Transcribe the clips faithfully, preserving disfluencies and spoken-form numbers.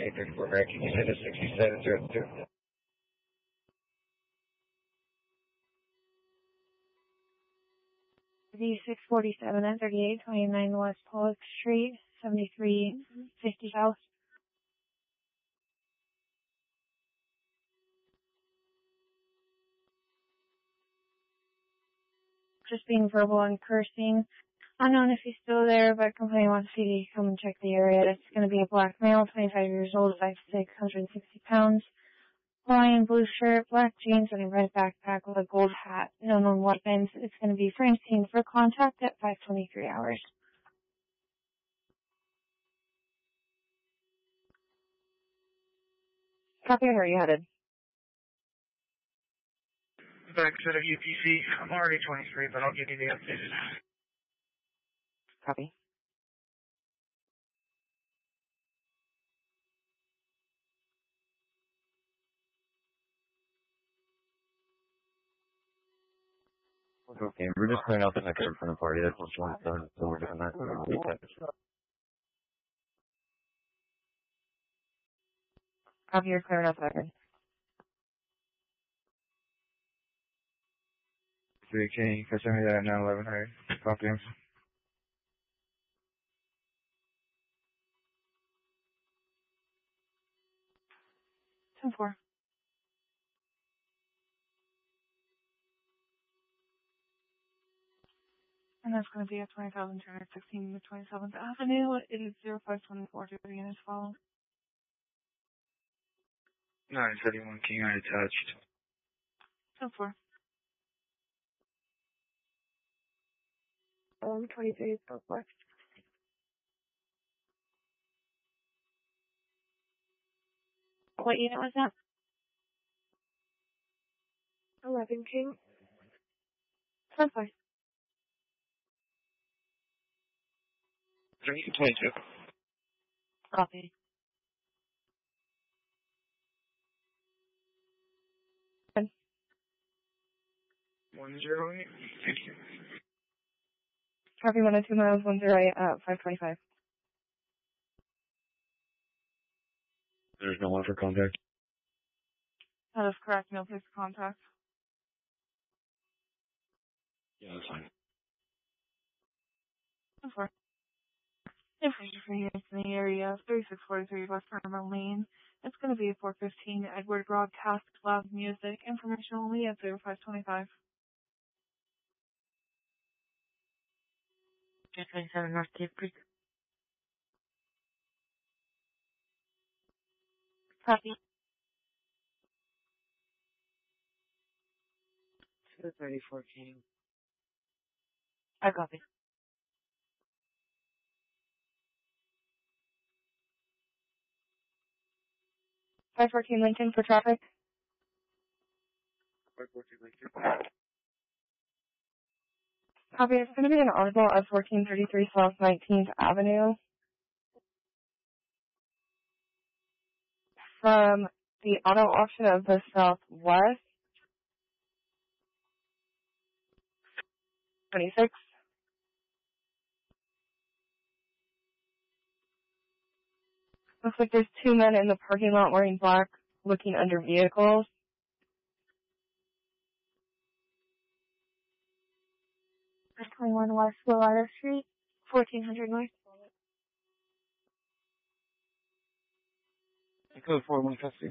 eight thirty-four American, you said it's sixty-seven zero two. D six forty-seven and thirty-eight twenty-nine West Pollock Street, seventy-three fifty South. Just being verbal and cursing. Unknown if he's still there, but company wants C D to come and check the area. It's going to be a black male, twenty-five years old, five foot six, one hundred sixty pounds. Hawaiian blue shirt, black jeans, and a red backpack with a gold hat. No known weapons. It's going to be frame scene for contact at five twenty-three hours. Copy, where are you headed? Back to the U P C. I'm already twenty-three, but I'll give you the updated. Copy. Okay, we're just clearing out the next from the party. That's what's one done, so we're doing that. Copy, you're clearing out the record. three K, can send me that at nine eleven hundred. Copy him. ten four. And that's going to be at twenty thousand two hundred sixteen twenty-seventh Avenue. It is zero five twenty-four to the units follow. nine thirty-one King, I attached. ten four. Um, twenty-three, ten four. What unit was that? eleven King. ten four. three twenty-two. Copy. one zero eight. Thank you. Copy one oh two miles, one zero eight, uh, five twenty-five. There's no one for contact. That is correct. No place to contact. Yeah, that's fine. ten four. Information for units in the area, thirty-six forty-three West Parma Lane. It's going to be a four fifteen Edward Broadcast Loud Music. Information only at zero five twenty-five. twenty-seven North Cave Creek. Copy. two thirty-four King. I copy. five fourteen Lincoln for traffic. five fourteen Lincoln. Copy. It's going to be an audible at fourteen thirty-three South nineteenth Avenue. From the auto auction of the Southwest. twenty-six. Looks like there's two men in the parking lot wearing black looking under vehicles. twenty-one West Willard Street, fourteen hundred North. Code four one custody.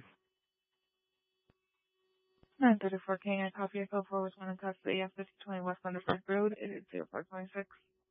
nine thirty-four King, I copy a code four with one in custody at fifty twenty West Thunderbird Road. It is zero five twenty-six.